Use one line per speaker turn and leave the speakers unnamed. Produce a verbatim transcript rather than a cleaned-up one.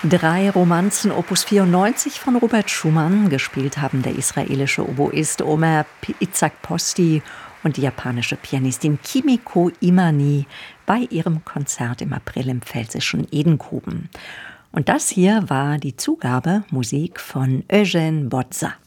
Drei Romanzen Opus vierundneunzig von Robert Schumann. Gespielt haben der israelische Oboist Omer Itzhak Posti und die japanische Pianistin Kimiko Imani bei ihrem Konzert im April im pfälzischen Edenkoben. Und das hier war die Zugabe Musik von Eugène Bozza.